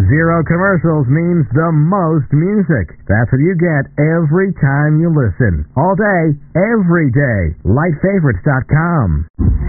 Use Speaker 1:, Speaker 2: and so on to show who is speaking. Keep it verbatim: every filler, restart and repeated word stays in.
Speaker 1: Zero commercials means the most music. That's what you get every time you listen. All day, every day. light favorites dot com.